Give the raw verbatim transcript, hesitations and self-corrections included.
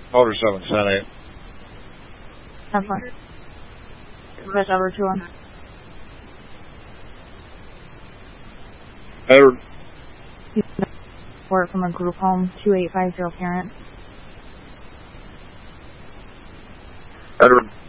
Motor seven, ten eight. Have fun. Press over to him. Edward. Report from a group home, two eight five zero parent. Edward.